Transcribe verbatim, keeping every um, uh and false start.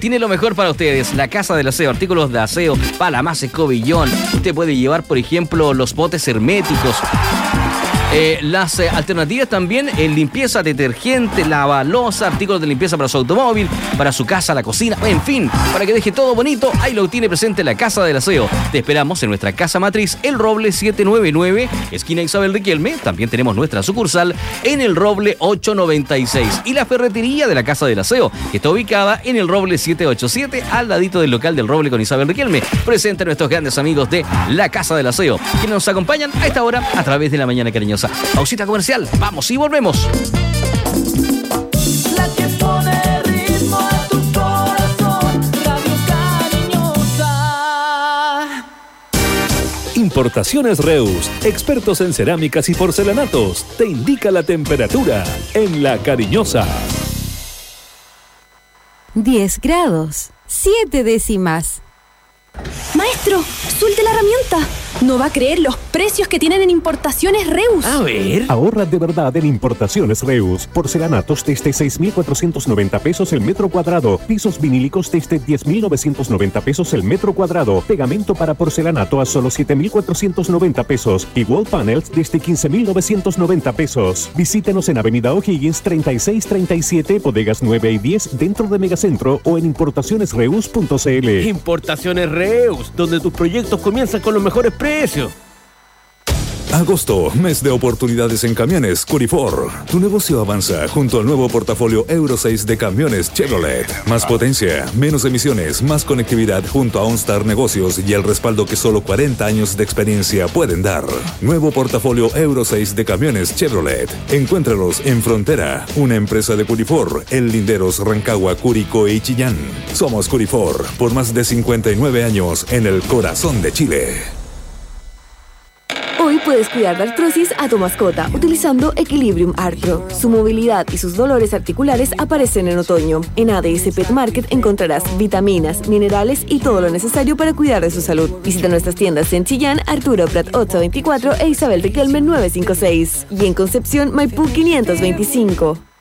tiene lo mejor para ustedes. La Casa del Aseo, artículos de aseo, Palamace, Escobillón. Usted puede llevar, por ejemplo, los botes herméticos. Eh, las eh, alternativas también en limpieza, detergente, lavalosa, artículos de limpieza para su automóvil, para su casa, la cocina, en fin, para que deje todo bonito, ahí lo tiene presente la Casa del Aseo. Te esperamos en nuestra casa matriz, El Roble setecientos noventa y nueve, esquina Isabel Riquelme. También tenemos nuestra sucursal en El Roble ochocientos noventa y seis y la ferretería de la Casa del Aseo, que está ubicada en El Roble setecientos ochenta y siete, al ladito del local del Roble con Isabel Riquelme. Presente a nuestros grandes amigos de la Casa del Aseo, quienes nos acompañan a esta hora a través de La Mañana Cariñosa. Pausita comercial, vamos y volvemos. La que pone ritmo a tu corazón, Radio Cariñosa. Importaciones Reus, expertos en cerámicas y porcelanatos, te indica la temperatura en La Cariñosa. diez grados, siete décimas. Maestro, suelte la herramienta. No va a creer los precios que tienen en Importaciones Reus. A ver. Ahorra de verdad en Importaciones Reus. Porcelanatos desde seis mil cuatrocientos noventa pesos el metro cuadrado. Pisos vinílicos desde diez mil novecientos noventa pesos el metro cuadrado. Pegamento para porcelanato a solo siete mil cuatrocientos noventa pesos. Y wall panels desde quince mil novecientos noventa pesos. Visítenos en Avenida O'Higgins treinta y seis treinta y siete, bodegas nueve y diez dentro de Megacentro o en importaciones reus punto c l. Importaciones Reus, donde tus proyectos comienzan con los mejores precios. Agosto, mes de oportunidades en camiones Curifor. Tu negocio avanza junto al nuevo portafolio Euro seis de camiones Chevrolet. Más potencia, menos emisiones, más conectividad junto a OnStar Negocios y el respaldo que solo cuarenta años de experiencia pueden dar. Nuevo portafolio Euro seis de camiones Chevrolet. Encuéntralos en Frontera, una empresa de Curifor, en Linderos, Rancagua, Curicó y Chillán. Somos Curifor, por más de cincuenta y nueve años en el corazón de Chile. Hoy puedes cuidar de artrosis a tu mascota utilizando Equilibrium Arthro. Su movilidad y sus dolores articulares aparecen en otoño. En A D S Pet Market encontrarás vitaminas, minerales y todo lo necesario para cuidar de su salud. Visita nuestras tiendas en Chillán, Arturo Prat ochocientos veinticuatro e Isabel Riquelme novecientos cincuenta y seis. Y en Concepción, Maipú quinientos veinticinco.